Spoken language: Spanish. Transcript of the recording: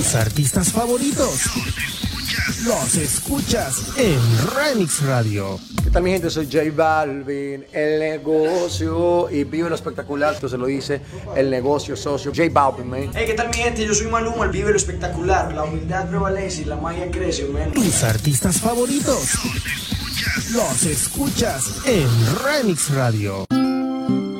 Tus artistas favoritos los escuchas en Remix Radio. ¿Qué tal mi gente? Soy J Balvin, el negocio, y vive lo espectacular, esto se lo dice el negocio socio, J Balvin, man. Hey, ¿qué tal mi gente? Yo soy Maluma, el vive lo espectacular, la humildad prevalece y la magia crece, man. Tus artistas favoritos los escuchas en Remix Radio.